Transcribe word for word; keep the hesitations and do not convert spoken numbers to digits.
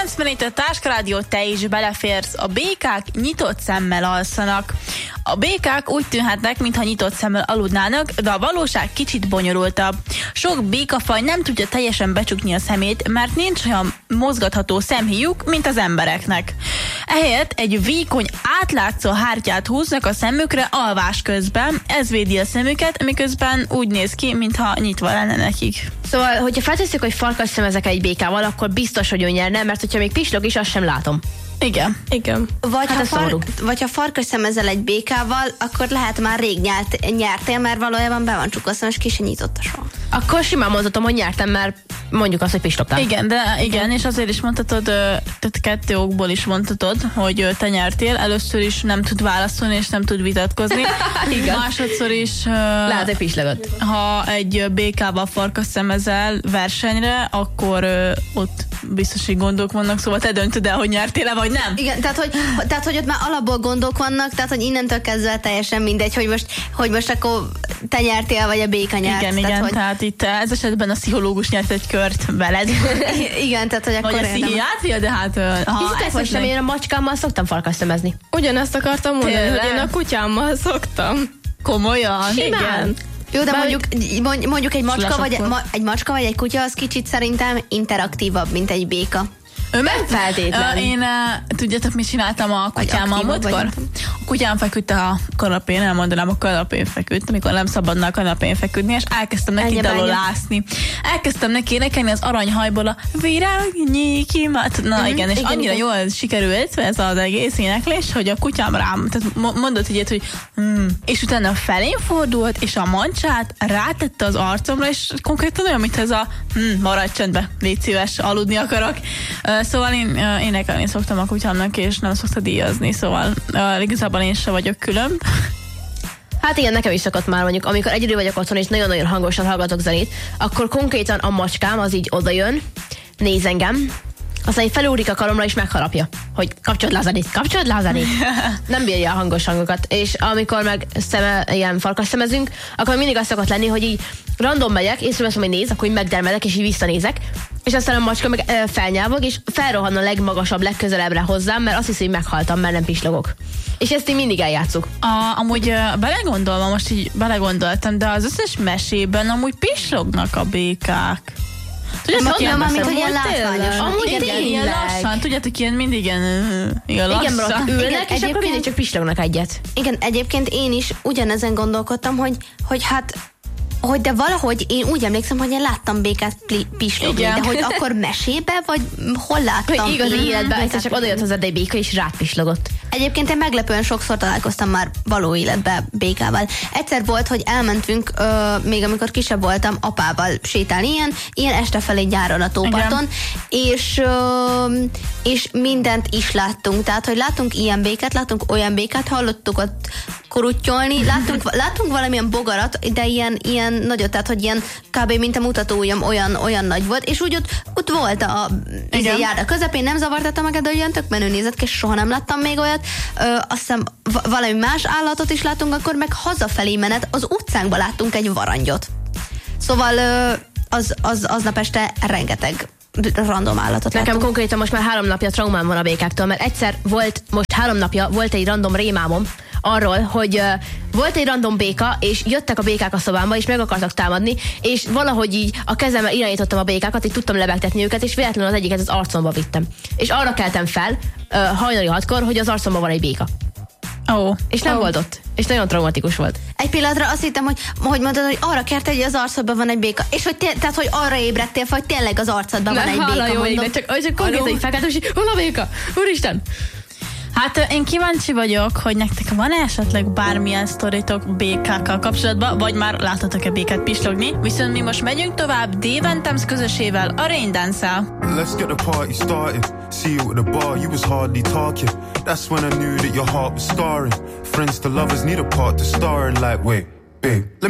kilencvenhét a Táskarádió, te is beleférsz. A békák nyitott szemmel alszanak. A békák úgy tűnhetnek, mintha nyitott szemmel aludnának, de a valóság kicsit bonyolultabb. Sok békafaj nem tudja teljesen becsukni a szemét, mert nincs olyan mozgatható szemhéjuk, mint az embereknek. Ehelyett egy vékony, átlátszó hártyát húznak a szemükre alvás közben, ez védi a szemüket, miközben úgy néz ki, mintha nyitva lenne nekik. Szóval, hogyha feltesszük, hogy farkas szemezek egy békával, akkor biztos, hogy ő nyerne, mert hogyha még pislog is, azt sem látom. Igen. Igen. Vagy, Hát ha ez far, szomorú. vagy ha farkas szemezel egy békával, akkor lehet már rég nyert, nyertél, mert valójában be van csukva a szem, és ki se nyitotta soha. Akkor simán mondhatom, hogy nyertem, mert mondjuk azt, hogy pislogtál. Igen, de igen, és azért is mondhatod, ö, tehát kettő okból is mondhatod, hogy ö, te nyertél. Először is nem tud válaszolni, és nem tud vitatkozni. Igen. Másodszor is, ö, Lehet, hogy pislogott. ha egy ö, békával farkas szemezel versenyre, akkor ö, ott biztos, hogy gondok vannak, szóval te döntöd el, hogy nyertél-e, vagy nem. Igen, tehát hogy, tehát, hogy ott már alapból gondok vannak, tehát, hogy innentől kezdve teljesen mindegy, hogy most, hogy most akkor te nyertél, vagy a béka nyert. Igen, tehát, igen, hogy, tehát itt ez esetben a pszichológus nyert egy kört veled. igen, tehát, hogy akkor Vagy a érdemes. pszichiátria, de hát ö, ha Hisztek, hogy sem, én a macskámmal szoktam farkas szemezni. Ugyanezt akartam mondani, Tényleg? hogy én a kutyámmal szoktam. Komolyan? Simán. Jó, de Bár mondjuk, mond- mondjuk egy macska, vagy, akkor. ma, egy macska vagy egy kutya, az kicsit szerintem interaktívabb, mint egy béka. Ő meg feltétlen. Ö, Én, uh, tudjátok, mit csináltam a kutyámmal aktívabb múltkor? vagy, nem A kutyám feküdt a kanapén, elmondanám, a kanapén feküdt, amikor nem szabadna a kanapén feküdni, és elkezdtem neki Ennyi dalolászni. Elkezdtem neki énekelni az aranyhajból a virágnyi kimat. Na igen, és igen, annyira igen. jól sikerült ez az egész éneklés, hogy a kutyám rám, tehát mo- mondott egyet, hogy hmm. és utána felém fordult, és a mancsát rátette az arcomra, és konkrétan olyan, mint ez a hmm, maradj csöndbe, légy szíves, aludni akarok. Uh, Szóval én uh, énekelni szoktam a kutyámnak, és nem szokta díjazni, szóval uh, igazából én se vagyok különb. Hát igen, nekem is szokott már mondjuk, amikor egyedül vagyok otthon, és nagyon-nagyon hangosan hallgatok zenét, akkor konkrétan a macskám az így odajön, néz engem, aztán így felúrik a karomra, és megharapja, hogy kapcsolod le a zenét, kapcsolod le a zenét. Nem bírja a hangos hangokat. És amikor meg szeme, ilyen farkas szemezünk, akkor mindig az szokott lenni, hogy így random megyek, észreveszem, hogy néz, akkor így megdermedek, és így visszanézek, és aztán a macska meg ö, felnyávog, és felrohan a legmagasabb, legközelebbre hozzám, mert azt hiszi, hogy meghaltam, mert nem pislogok. És ezt így mindig eljátszuk. A, amúgy uh, belegondolva, most így belegondoltam, de az összes mesében amúgy pislognak a békák. Tudjátok, Mondom, ilyen amit, hogy ilyen messze- látványos. Amúgy igen, tényleg. ilyen lassan, tudjátok, ilyen mindig ilyen, uh, ilyen lassan. Igen, mert ott ülnek, Igen, és akkor egyébként- mindig csak pislognak egyet. Igen, egyébként én is ugyanezen gondolkodtam, hogy, hogy hát hogy de valahogy én úgy emlékszem, hogy én láttam békát pli- pislogni, Igen. de hogy akkor mesébe, vagy hol láttam? Hogy igazi én életben békát egyszer csak odajött hozzád egy béka, és rád pislogott. Egyébként én meglepően sokszor találkoztam már való életben békával. Egyszer volt, hogy elmentünk, ö, még amikor kisebb voltam, apával sétálni, ilyen, ilyen este felé nyáron a tóparton, és, ö, és mindent is láttunk. Tehát, hogy láttunk ilyen békát, láttunk olyan békát, hallottuk ott kuruttyolni, láttunk, láttunk valamilyen bogarat, de ilyen, ilyen nagyot, tehát, hogy ilyen kb. Mint a mutatóujjam olyan, olyan nagy volt, és úgy ott, ott volt a izé, járda közepén, nem zavartatta meg, de olyan tök menő nézett ki, és soha nem láttam még olyat. Ö, azt hiszem v- valami más állatot is látunk, akkor meg hazafelé menet, az utcánkban láttunk egy varangyot. Szóval ö, az, az, aznap este rengeteg random állatot Nekem láttunk. konkrétan most már három napja traumám van a békáktól, mert egyszer volt, most három napja volt egy random rémámom arról, hogy uh, volt egy random béka, és jöttek a békák a szobámba, és meg akartak támadni, és valahogy így a kezemmel irányítottam a békákat, így tudtam lebegtetni őket, és véletlenül az egyiket az arcomba vittem. És arra keltem fel uh, hajnali hatkor, hogy az arcomban van egy béka. Ó. Oh. És nem oh. volt ott. És nagyon traumatikus volt. Egy pillanatra azt hittem, hogy, hogy mondtad, hogy arra kérte, hogy az arcodban van egy béka. És hogy, té- tehát, hogy arra ébredtél fel, hogy tényleg az arcodban van egy béka. jó, mondom. de csak, csak konkrétan így felkeltem, és így, hol a béka? Úristen! Hát én kíváncsi vagyok, hogy nektek van esetleg bármilyen sztoritok békákkal kapcsolatban, vagy már láttatok-e békát pislogni, viszont mi most megyünk tovább Dave and Thames közösével, a Rain Dance-el. Let's get the party started. See you at the bar, you was hardly talking. That's when I knew that your heart was scarring. Friends to lovers need a part to star in, like, wait, babe, let